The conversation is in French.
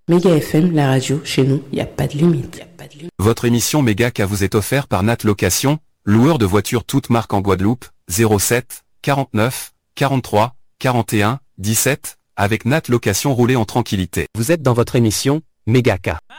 Méga FM, la radio, chez nous, il n'y a pas de limite. Votre émission Méga K vous est offerte par Nat Location, loueur de voitures toutes marques en Guadeloupe, 07 49 43 41 17, avec Nat Location, roulez en tranquillité. Vous êtes dans votre émission Méga K.